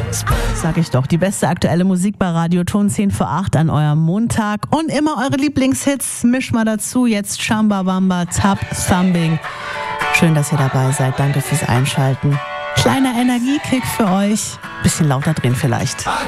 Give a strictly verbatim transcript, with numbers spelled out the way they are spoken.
Sag ich doch, die beste aktuelle Musik bei Radioton zehn vor acht an eurem Montag und immer eure Lieblingshits, misch mal dazu, jetzt Chamba Wamba, Tap, Thumbing. Schön, dass ihr dabei seid, danke fürs Einschalten. Kleiner Energiekick für euch, bisschen lauter drehen vielleicht.